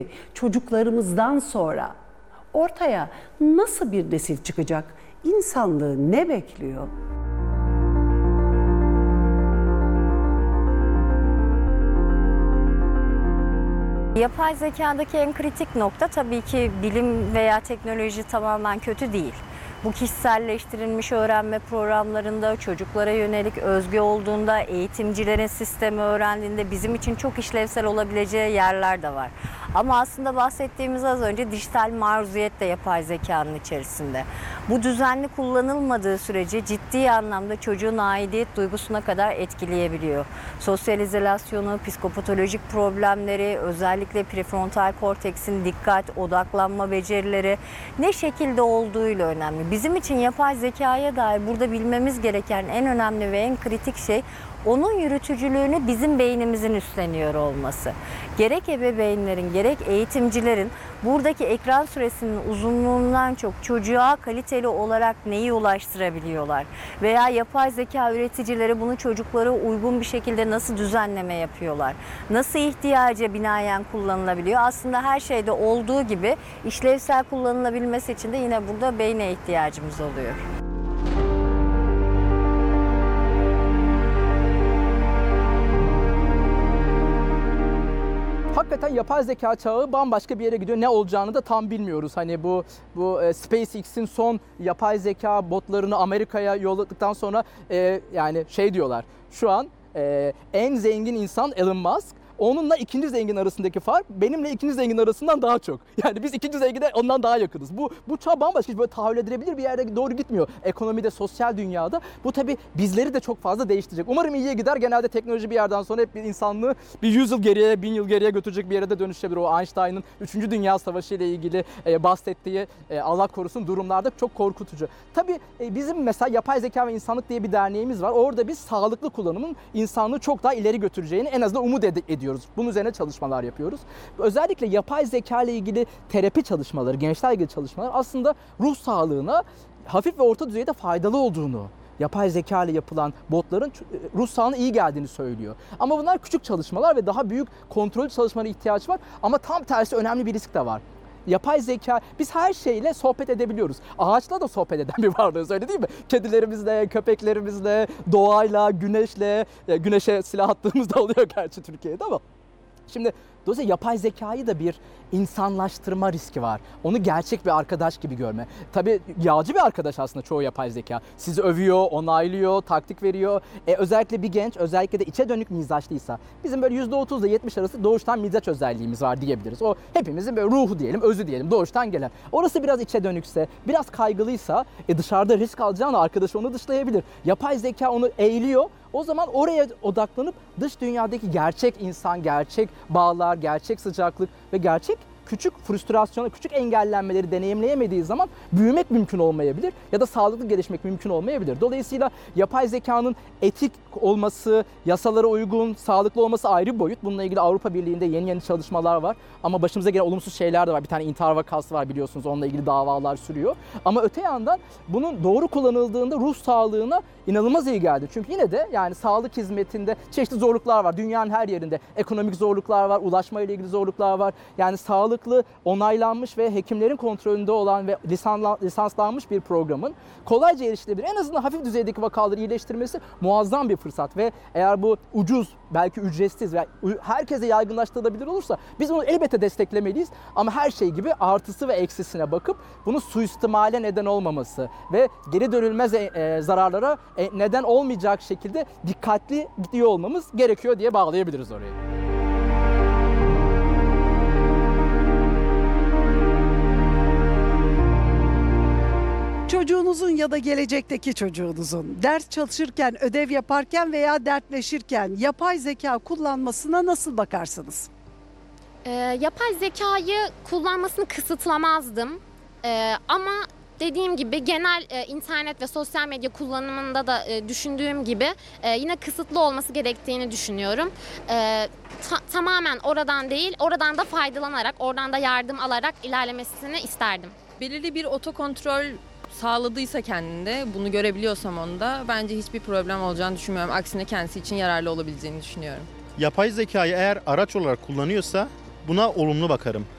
Çocuklarımızdan sonra ortaya nasıl bir nesil çıkacak? İnsanlığı ne bekliyor? Yapay zekadaki en kritik nokta tabii ki bilim veya teknoloji tamamen kötü değil. Bu kişiselleştirilmiş öğrenme programlarında, çocuklara yönelik özgü olduğunda, eğitimcilerin sistemi öğrendiğinde bizim için çok işlevsel olabileceği yerler de var. Ama aslında bahsettiğimiz az önce dijital maruziyet de yapay zekanın içerisinde. Bu düzenli kullanılmadığı sürece ciddi anlamda çocuğun aidiyet duygusuna kadar etkileyebiliyor. Sosyal izolasyonu, psikopatolojik problemleri, özellikle prefrontal korteksin dikkat, odaklanma becerileri ne şekilde olduğuyla önemli. Bizim için yapay zekaya dair burada bilmemiz gereken en önemli ve en kritik şey onun yürütücülüğünü bizim beynimizin üstleniyor olması. Gerek ebeveynlerin gerek eğitimcilerin buradaki ekran süresinin uzunluğundan çok çocuğa kaliteli olarak neyi ulaştırabiliyorlar? Veya yapay zeka üreticileri bunu çocuklara uygun bir şekilde nasıl düzenleme yapıyorlar? Nasıl ihtiyaca binaen kullanılabiliyor? Aslında her şeyde olduğu gibi işlevsel kullanılabilmesi için de yine burada beyne ihtiyacımız oluyor. Hakikaten yapay zeka çağı bambaşka bir yere gidiyor. Ne olacağını da tam bilmiyoruz. Hani bu SpaceX'in son yapay zeka botlarını Amerika'ya yolladıktan sonra yani şey diyorlar. Şu an en zengin insan Elon Musk. Onunla ikinci zengin arasındaki fark benimle ikinci zengin arasından daha çok. Yani biz ikinci zengine ondan daha yakınız. Bu çağ bambaşka, böyle tahayyül edilebilir bir yere doğru gitmiyor. Ekonomide, sosyal dünyada. Bu tabii bizleri de çok fazla değiştirecek. Umarım iyiye gider. Genelde teknoloji bir yerden sonra hep bir insanlığı bir 100 yıl geriye, 1000 yıl geriye götürecek bir yere de dönüşebilir. O Einstein'ın 3. Dünya Savaşı ile ilgili bahsettiği Allah korusun durumlarda çok korkutucu. Tabii bizim mesela Yapay Zeka ve İnsanlık diye bir derneğimiz var. Orada biz sağlıklı kullanımın insanlığı çok daha ileri götüreceğini en azından umut ediyoruz. Bunun üzerine çalışmalar yapıyoruz. Özellikle yapay zeka ile ilgili terapi çalışmaları, gençlerle ilgili çalışmalar aslında ruh sağlığına hafif ve orta düzeyde faydalı olduğunu, yapay zeka ile yapılan botların ruh sağlığına iyi geldiğini söylüyor. Ama bunlar küçük çalışmalar ve daha büyük kontrollü çalışmalara ihtiyaç var. Ama tam tersi önemli bir risk de var. Yapay zeka, biz her şeyle sohbet edebiliyoruz. Ağaçla da sohbet eden bir varlığız, öyle değil mi? Kedilerimizle, köpeklerimizle, doğayla, güneşle, güneşe silah attığımızda oluyor gerçi Türkiye'de ama. Şimdi dolayısıyla yapay zekayı da bir insanlaştırma riski var. Onu gerçek bir arkadaş gibi görme. Tabii yağcı bir arkadaş aslında çoğu yapay zeka. Sizi övüyor, onaylıyor, taktik veriyor. Özellikle bir genç, özellikle de içe dönük mizaçlıysa, bizim böyle %30 ile 70 arası doğuştan mizaç özelliğimiz var diyebiliriz. O hepimizin böyle ruhu diyelim, özü diyelim, doğuştan gelen. Orası biraz içe dönükse, biraz kaygılıysa dışarıda risk alacağına arkadaşı onu dışlayabilir. Yapay zeka onu eğiliyor. O zaman oraya odaklanıp dış dünyadaki gerçek insan, gerçek bağlar, gerçek sıcaklık ve gerçek küçük frustrasyonu, küçük engellenmeleri deneyimleyemediği zaman büyümek mümkün olmayabilir ya da sağlıklı gelişmek mümkün olmayabilir. Dolayısıyla yapay zekanın etik olması, yasalara uygun, sağlıklı olması ayrı bir boyut. Bununla ilgili Avrupa Birliği'nde yeni çalışmalar var. Ama başımıza gelen olumsuz şeyler de var. Bir tane intihar vakası var biliyorsunuz. Onunla ilgili davalar sürüyor. Ama öte yandan bunun doğru kullanıldığında ruh sağlığına inanılmaz iyi geldi. Çünkü yine de yani sağlık hizmetinde çeşitli zorluklar var. Dünyanın her yerinde ekonomik zorluklar var, ulaşma ile ilgili zorluklar var. Yani sağlıklı, onaylanmış ve hekimlerin kontrolünde olan ve lisanslanmış bir programın kolayca erişilebilir, en azından hafif düzeydeki vakaları iyileştirmesi muazzam bir fırsat ve eğer bu ucuz, belki ücretsiz ve herkese yaygınlaştırılabilir olursa biz bunu elbette desteklemeliyiz. Ama her şey gibi artısı ve eksisine bakıp bunu suistimale neden olmaması ve geri dönülmez zararlara neden olmayacak şekilde dikkatli gidiyor olmamız gerekiyor diye bağlayabiliriz orayı. Çocuğunuzun ya da gelecekteki çocuğunuzun ders çalışırken, ödev yaparken veya dertleşirken yapay zeka kullanmasına nasıl bakarsınız? Yapay zekayı kullanmasını kısıtlamazdım. Ama dediğim gibi genel internet ve sosyal medya kullanımında da düşündüğüm gibi yine kısıtlı olması gerektiğini düşünüyorum. Tamamen oradan değil, oradan da faydalanarak, oradan da yardım alarak ilerlemesini isterdim. Belirli bir otokontrol sağladıysa kendinde, bunu görebiliyorsam onda, bence hiçbir problem olacağını düşünmüyorum. Aksine kendisi için yararlı olabileceğini düşünüyorum. Yapay zekayı eğer araç olarak kullanıyorsa buna olumlu bakarım.